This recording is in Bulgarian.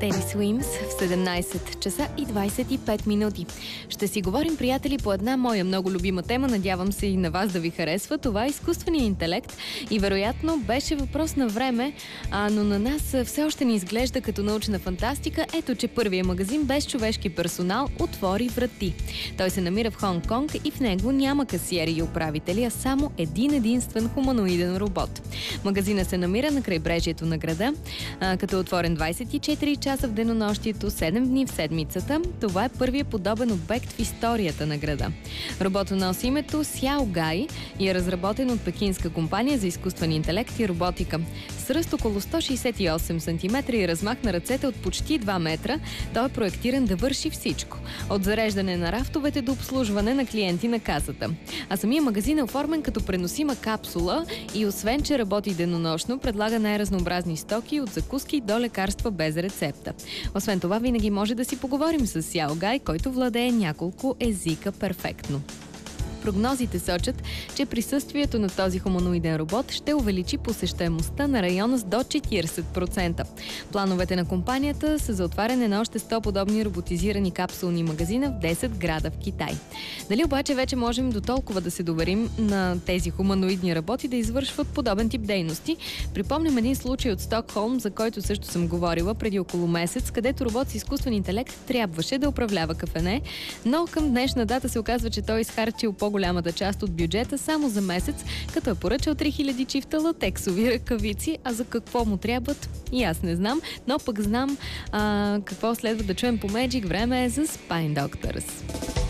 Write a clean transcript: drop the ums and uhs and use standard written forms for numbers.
Теди Суимс в 17 часа и 25 минути. Ще си говорим, приятели, по една моя много любима тема. Надявам се и на вас да ви харесва. Това е изкуственият интелект и вероятно беше въпрос на време, но на нас все още ни изглежда като научна фантастика. Ето, че първият магазин без човешки персонал отвори врати. Той се намира в Хонг-Конг и в него няма касиери и управители, а само единствен хуманоиден робот. Магазина се намира на крайбрежието на града, като е отворен 24 часа в денонощието, 7 дни в седмицата. Това е първият подобен обект в историята на града. Роботът носи името Сяо Гай и е разработен от пекинска компания за изкуствен интелект и роботика. С ръст около 168 см и размах на ръцете от почти 2 метра, той е проектиран да върши всичко. От зареждане на рафтовете до обслужване на клиенти на касата. А самия магазин е оформен като преносима капсула и освен, че работи денонощно, предлага най-разнообразни стоки от закуски до лекарства без рецепта. Освен това, винаги може да си поговорим с Сяо Гай, който владее няколко езика перфектно. Прогнозите сочат, че присъствието на този хуманоиден робот ще увеличи посещаемостта на района с до 40%. Плановете на компанията са за отваряне на още 100 подобни роботизирани капсулни магазина в 10 града в Китай. Дали обаче вече можем до толкова да се доверим на тези хуманоидни роботи да извършват подобен тип дейности? Припомням един случай от Стокхолм, за който също съм говорила преди около месец, където робот с изкуствен интелект трябваше да управлява кафене, но към днешна дата се оказва, че той изхарчил по-голямата част от бюджета само за месец, като е поръчал 3000 чифта латексови ръкавици, а за какво му трябват, и аз не знам, но пък знам какво следва да чуем по Magic. Време е за Spine Doctors.